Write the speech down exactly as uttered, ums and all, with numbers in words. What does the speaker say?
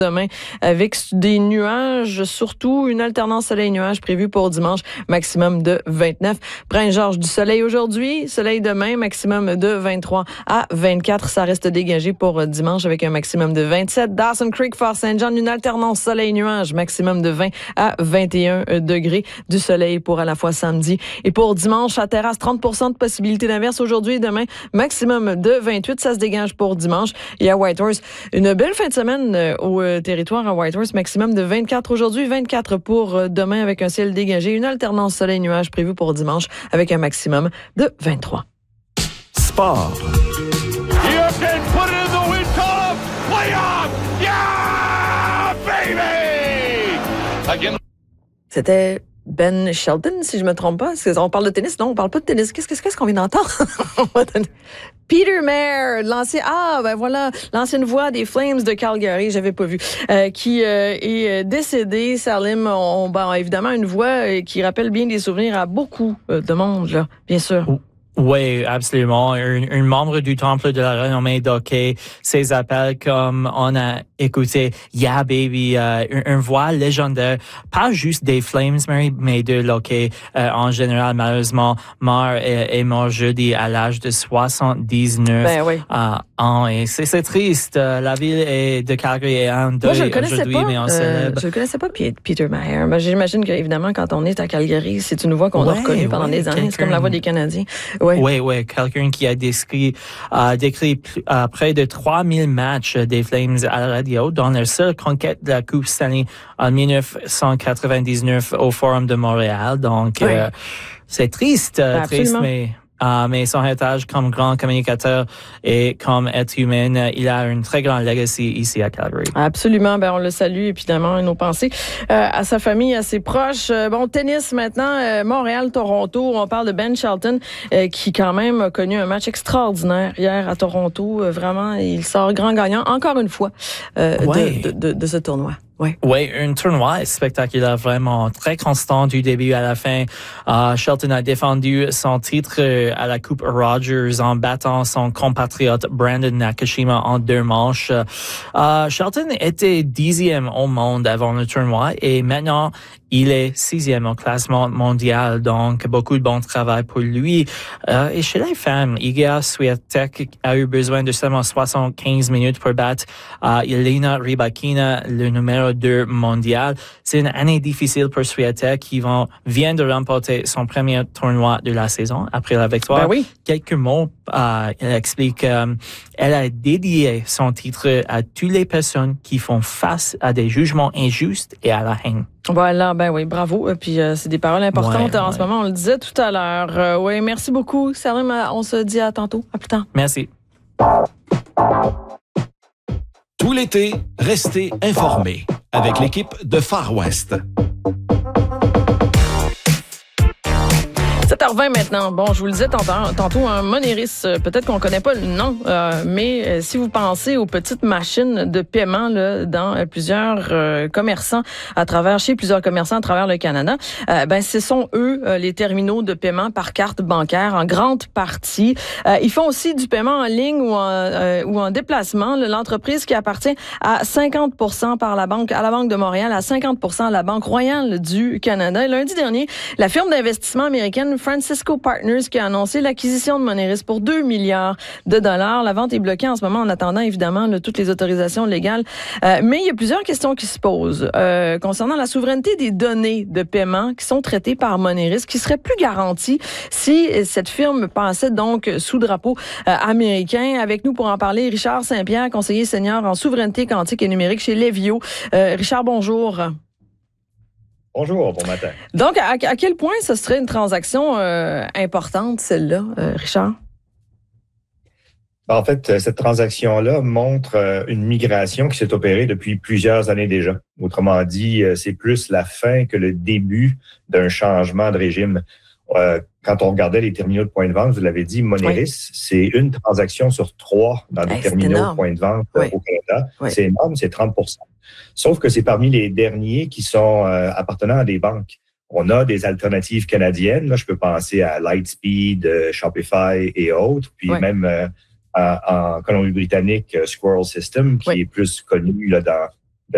Demain, avec des nuages, surtout une alternance soleil-nuage prévue pour dimanche, maximum de vingt-neuf. Prince-Georges, du soleil aujourd'hui, soleil demain, maximum de vingt-trois à vingt-quatre. Ça reste dégagé pour dimanche avec un maximum de vingt-sept. Dawson Creek, Fort Saint-Jean, une alternance soleil-nuage, maximum de vingt à vingt et un degrés. Du soleil pour à la fois samedi et pour dimanche. À Terrasse, trente pour cent de possibilité d'inverse aujourd'hui et demain, maximum de vingt-huit. Ça se dégage pour dimanche. Et à Whitehorse, une belle fin de semaine au territoire à Whitehorse, maximum de vingt-quatre aujourd'hui, vingt-quatre pour demain avec un ciel dégagé, une alternance soleil-nuage prévue pour dimanche avec un maximum de vingt-trois. Sport. You can put it in the wind column. Playoff. Yeah, baby. Again. C'était Ben Shelton, si je me trompe pas. On parle de tennis? Non, on parle pas de tennis. Qu'est-ce, qu'est-ce qu'on vient d'entendre? Peter Mayer, l'ancien, ah, ben voilà, l'ancienne voix des Flames de Calgary, j'avais pas vu, euh, qui euh, est décédé. Salim, on, ben, évidemment, une voix qui rappelle bien des souvenirs à beaucoup de monde, là, bien sûr. Oh. Oui, absolument. Un, un membre du temple de la renommée d'hockey, ses appels comme on a écouté Yeah Baby, euh, une, une voix légendaire, pas juste des Flames, mais de l'hockey euh, en général. Malheureusement, Mar est, est mort jeudi à l'âge de soixante-dix-neuf ben oui. euh, ans. Et c'est, c'est triste. La ville est de Calgary est en deuil. Moi, je le connaissais aujourd'hui, pas. Mais on euh, célèbre. je le connaissais pas, Peter Mayer. Mais j'imagine qu'évidemment, quand on est à Calgary, c'est une voix qu'on ouais, a reconnue pendant ouais, des années. C'est comme la voix des Canadiens. Oui, oui, ouais, quelqu'un qui a décrit, euh, décrit euh, près de trois mille matchs des Flames à la radio dans leur seule conquête de la Coupe Stanley en dix-neuf cent quatre-vingt-dix-neuf au Forum de Montréal. Donc, oui. euh, c'est triste, euh, triste, mais... Uh, mais son héritage comme grand communicateur et comme être humain, il a une très grande legacy ici à Calgary. Absolument. Ben, on le salue, évidemment, nos pensées euh, à sa famille, à ses proches. Euh, bon, tennis maintenant, euh, Montréal-Toronto. On parle de Ben Shelton, euh, qui quand même a connu un match extraordinaire hier à Toronto. Euh, vraiment, il sort grand gagnant, encore une fois, euh, ouais. de, de, de, de ce tournoi. Oui, ouais, un tournoi spectaculaire, vraiment très constant du début à la fin. Uh, Shelton a défendu son titre à la Coupe Rogers en battant son compatriote Brandon Nakashima en deux manches. Uh, Shelton était dixième au monde avant le tournoi et maintenant il est sixième au classement mondial, donc beaucoup de bon travail pour lui. Uh, et chez les femmes, Iga Swiatek a eu besoin de seulement soixante-quinze minutes pour battre uh, Elena Rybakina, le numéro deux mondial. C'est une année difficile pour Swiatek qui vont, vient de remporter son premier tournoi de la saison après la victoire. Ben oui. Quelques mots, uh, elle explique, um, elle a dédié son titre à toutes les personnes qui font face à des jugements injustes et à la haine. Voilà, ben oui, bravo. Puis euh, c'est des paroles importantes ouais, en ouais. ce moment, on le disait tout à l'heure. Euh, oui, merci beaucoup. Salim, on se dit à tantôt. À plus tard. Merci. Tout l'été, restez informés avec l'équipe de Far West. sept heures vingt maintenant. Bon, je vous le disais tantôt, tantôt un Moneris, peut-être qu'on connaît pas le nom, euh, mais euh, si vous pensez aux petites machines de paiement là, dans euh, plusieurs euh, commerçants à travers, chez plusieurs commerçants à travers le Canada, euh, ben ce sont eux euh, les terminaux de paiement par carte bancaire en grande partie. Euh, ils font aussi du paiement en ligne ou en, euh, ou en déplacement. Là, l'entreprise qui appartient à cinquante pour cent par la banque, à la Banque de Montréal, à cinquante pour cent à la Banque Royale du Canada. Et lundi dernier, la firme d'investissement américaine Francisco Partners qui a annoncé l'acquisition de Moneris pour deux milliards de dollars. La vente est bloquée en ce moment en attendant évidemment là, toutes les autorisations légales. Euh, mais il y a plusieurs questions qui se posent euh, concernant la souveraineté des données de paiement qui sont traitées par Moneris, qui serait plus garantie si cette firme passait donc sous drapeau euh, américain. Avec nous pour en parler, Richard Saint-Pierre, conseiller senior en souveraineté quantique et numérique chez Levio. Euh, Richard, bonjour. Bonjour, bon matin. Donc, à, à quel point ce serait une transaction euh, importante, celle-là, euh, Richard? En fait, cette transaction-là montre une migration qui s'est opérée depuis plusieurs années déjà. Autrement dit, c'est plus la fin que le début d'un changement de régime. Euh, quand on regardait les terminaux de points de vente, vous l'avez dit, Moneris, oui. c'est une transaction sur trois dans les hey, terminaux de points de vente oui. au Canada. Oui. C'est énorme, c'est trente pour cent. Sauf que c'est parmi les derniers qui sont euh, appartenant à des banques. On a des alternatives canadiennes. Là, je peux penser à Lightspeed, euh, Shopify et autres. Puis même euh, en, en Colombie-Britannique, euh, Squirrel System, qui oui. est plus connu là, dans